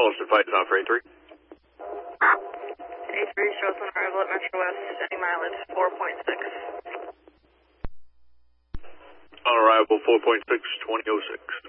Austin Fight is on for A3. A3 shows on arrival at Metro West, setting mileage 4.6. On arrival 4.6, 2006.